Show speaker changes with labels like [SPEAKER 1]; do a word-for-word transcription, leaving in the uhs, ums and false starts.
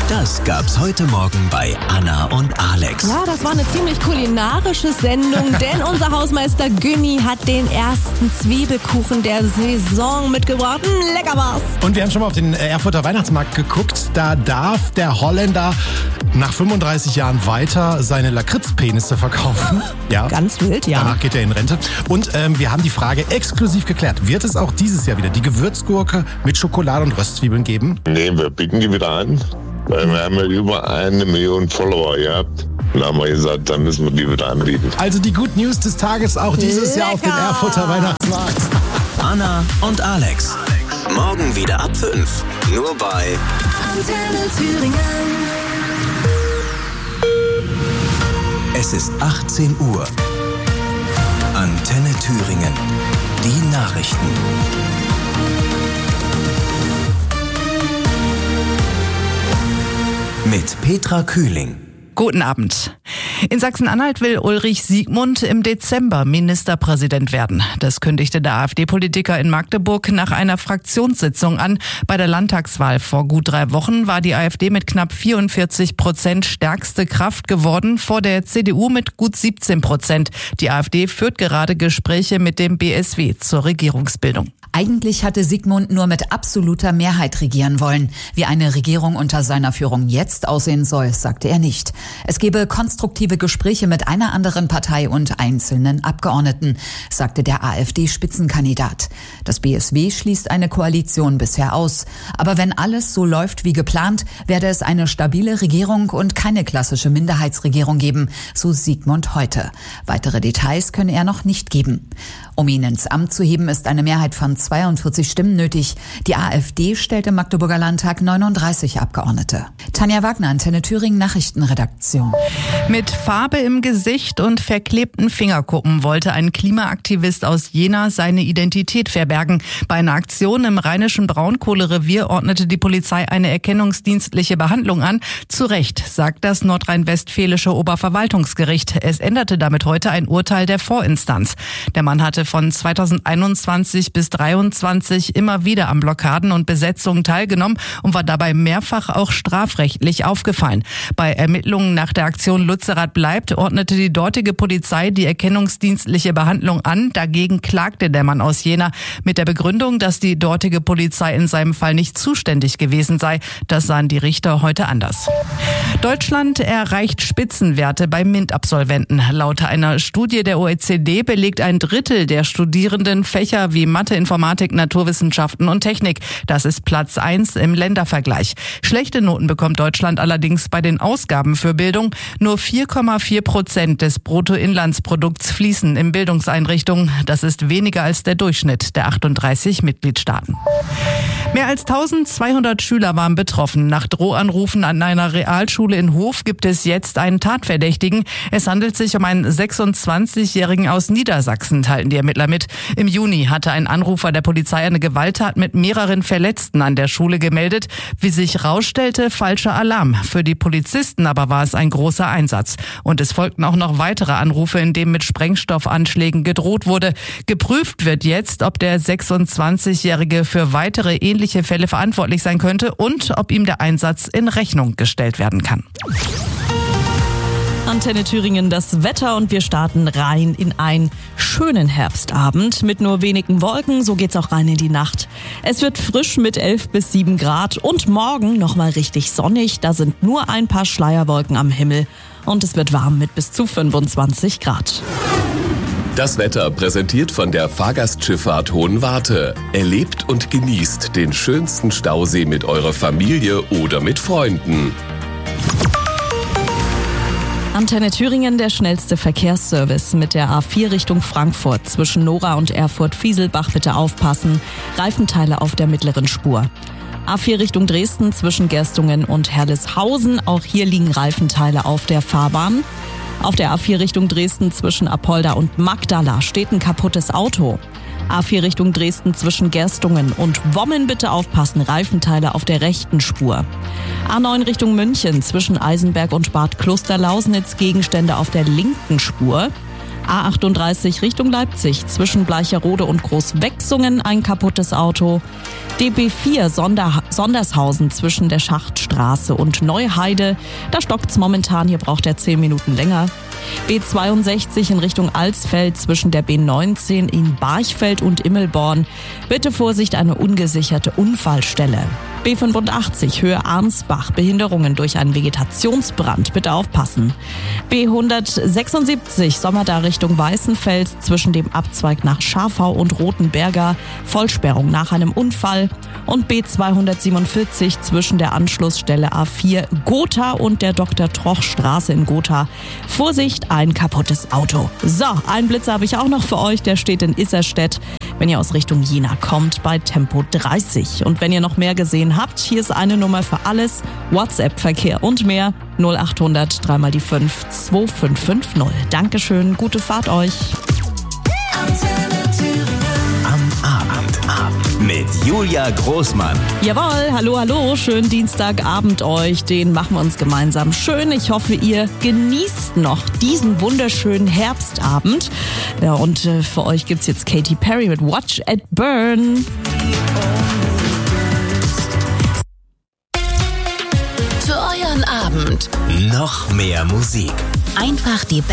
[SPEAKER 1] Das gab's heute Morgen bei Anna und Alex.
[SPEAKER 2] Ja, das war eine ziemlich kulinarische Sendung, denn unser Hausmeister Günni hat den ersten Zwiebelkuchen der Saison mitgebracht. Mm, lecker war's.
[SPEAKER 3] Und wir haben schon mal auf den Erfurter Weihnachtsmarkt geguckt. Da darf der Holländer nach fünfunddreißig Jahren weiter seine Lakritzpenisse verkaufen. Ja.
[SPEAKER 2] Ganz wild, ja.
[SPEAKER 3] Danach geht er in Rente. Und ähm, wir haben die Frage exklusiv geklärt. Wird es auch dieses Jahr wieder die Gewürzgurke mit Schokolade und Röstzwiebeln geben?
[SPEAKER 4] Nee, wir bieten die wieder an. Weil wir haben ja über eine Million Follower gehabt. Und da haben wir gesagt, dann müssen wir die wieder anbieten.
[SPEAKER 3] Also die Good News des Tages auch dieses
[SPEAKER 2] Lecker.
[SPEAKER 3] Jahr auf dem Erfurter Weihnachtsmarkt.
[SPEAKER 1] Anna und Alex. Morgen wieder ab fünf. Nur bei
[SPEAKER 5] Antenne Thüringen.
[SPEAKER 1] Es ist achtzehn Uhr. Antenne Thüringen. Die Nachrichten. Mit Petra Kühling.
[SPEAKER 6] Guten Abend. In Sachsen-Anhalt will Ulrich Siegmund im Dezember Ministerpräsident werden. Das kündigte der AfD-Politiker in Magdeburg nach einer Fraktionssitzung an. Bei der Landtagswahl vor gut drei Wochen war die AfD mit knapp vierundvierzig Prozent stärkste Kraft geworden, vor der C D U mit gut siebzehn Prozent. Die AfD führt gerade Gespräche mit dem B S W zur Regierungsbildung.
[SPEAKER 7] Eigentlich hatte Siegmund nur mit absoluter Mehrheit regieren wollen. Wie eine Regierung unter seiner Führung jetzt aussehen soll, sagte er nicht. Es gebe konstruktive Gespräche mit einer anderen Partei und einzelnen Abgeordneten, sagte der AfD-Spitzenkandidat. Das B S W schließt eine Koalition bisher aus. Aber wenn alles so läuft wie geplant, werde es eine stabile Regierung und keine klassische Minderheitsregierung geben, so Siegmund heute. Weitere Details könne er noch nicht geben. Um ihn ins Amt zu heben, ist eine Mehrheit von zweiundvierzig Stimmen nötig. Die AfD stellt im Magdeburger Landtag neununddreißig Abgeordnete. Tanja Wagner, Antenne Thüringen, Nachrichtenredaktion.
[SPEAKER 6] Mit Farbe im Gesicht und verklebten Fingerkuppen wollte ein Klimaaktivist aus Jena seine Identität verbergen. Bei einer Aktion im rheinischen Braunkohlerevier ordnete die Polizei eine erkennungsdienstliche Behandlung an. Zu Recht, sagt das nordrhein-westfälische Oberverwaltungsgericht. Es änderte damit heute ein Urteil der Vorinstanz. Der Mann hatte von zweitausendeinundzwanzig bis dreiundzwanzig immer wieder an Blockaden und Besetzungen teilgenommen und war dabei mehrfach auch strafrechtlich aufgefallen. Bei Ermittlungen nach der Aktion Lützerath bleibt, ordnete die dortige Polizei die erkennungsdienstliche Behandlung an. Dagegen klagte der Mann aus Jena mit der Begründung, dass die dortige Polizei in seinem Fall nicht zuständig gewesen sei. Das sahen die Richter heute anders. Deutschland erreicht Spitzenwerte bei MINT-Absolventen. Laut einer Studie der O E C D belegt ein Drittel der Studierenden Fächer wie Mathe, Informatik, Naturwissenschaften und Technik. Das ist Platz eins im Ländervergleich. Schlechte Noten bekommt Deutschland allerdings bei den Ausgaben für Bildung. Nur vier Komma vier Prozent des Bruttoinlandsprodukts fließen in Bildungseinrichtungen. Das ist weniger als der Durchschnitt der achtunddreißig Mitgliedstaaten. Mehr als eintausendzweihundert Schüler waren betroffen. Nach Drohanrufen an einer Realschule in Hof gibt es jetzt einen Tatverdächtigen. Es handelt sich um einen sechsundzwanzigjährigen aus Niedersachsen, teilten die Ermittler mit. Im Juni hatte ein Anrufer der Polizei eine Gewalttat mit mehreren Verletzten an der Schule gemeldet. Wie sich rausstellte, falscher Alarm. Für die Polizisten aber war es ein großer Einsatz. Und es folgten auch noch weitere Anrufe, in denen mit Sprengstoffanschlägen gedroht wurde. Geprüft wird jetzt, ob der sechsundzwanzigjährige für weitere ähnliche Fälle verantwortlich sein könnte und ob ihm der Einsatz in Rechnung gestellt werden kann.
[SPEAKER 2] Antenne Thüringen, das Wetter, und wir starten rein in einen schönen Herbstabend mit nur wenigen Wolken. So geht's auch rein in die Nacht. Es wird frisch mit elf bis sieben Grad und morgen nochmal richtig sonnig. Da sind nur ein paar Schleierwolken am Himmel und es wird warm mit bis zu fünfundzwanzig Grad.
[SPEAKER 8] Das Wetter präsentiert von der Fahrgastschifffahrt Hohenwarte. Erlebt und genießt den schönsten Stausee mit eurer Familie oder mit Freunden.
[SPEAKER 2] Antenne Thüringen, der schnellste Verkehrsservice mit der A vier Richtung Frankfurt. Zwischen Nora und Erfurt-Fieselbach bitte aufpassen. Reifenteile auf der mittleren Spur. A vier Richtung Dresden zwischen Gerstungen und Herleshausen. Auch hier liegen Reifenteile auf der Fahrbahn. Auf der A vier Richtung Dresden zwischen Apolda und Magdala steht ein kaputtes Auto. A vier Richtung Dresden zwischen Gerstungen und Wommen bitte aufpassen, Reifenteile auf der rechten Spur. A neun Richtung München zwischen Eisenberg und Bad Klosterlausnitz Gegenstände auf der linken Spur. A achtunddreißig Richtung Leipzig zwischen Bleicherode und Großwechsungen ein kaputtes Auto. D B vier Sonder- Sondershausen zwischen der Schachtstraße und Neuheide. Da stockt's momentan, hier braucht er zehn Minuten länger. B zweiundsechzig in Richtung Alsfeld zwischen der B neunzehn in Barchfeld und Immelborn. Bitte Vorsicht, eine ungesicherte Unfallstelle. B fünfundachtzig Höhe Arnsbach, Behinderungen durch einen Vegetationsbrand, bitte aufpassen. B hundertsechsundsiebzig Sommerda Richtung Weißenfels zwischen dem Abzweig nach Scharfau und Rotenberger, Vollsperrung nach einem Unfall. Und B zweihundertsiebenundvierzig zwischen der Anschlussstelle A vier Gotha und der Doktor Troch Straße in Gotha. Vorsicht, ein kaputtes Auto. So, einen Blitzer habe ich auch noch für euch, der steht in Isserstedt, wenn ihr aus Richtung Jena kommt, bei Tempo dreißig. Und wenn ihr noch mehr gesehen habt, hier ist eine Nummer für alles, WhatsApp-Verkehr und mehr, null achthundert drei mal die fünf zwei fünf fünf null. Dankeschön, gute Fahrt euch.
[SPEAKER 1] Am Abend, Abend mit Julia Großmann.
[SPEAKER 2] Jawohl, hallo, hallo, schönen Dienstagabend euch, den machen wir uns gemeinsam schön. Ich hoffe, ihr genießt noch diesen wunderschönen Herbstabend. Ja, und äh, für euch gibt's jetzt Katy Perry mit Watch It Burn.
[SPEAKER 1] Für euren Abend noch mehr Musik.
[SPEAKER 5] Einfach die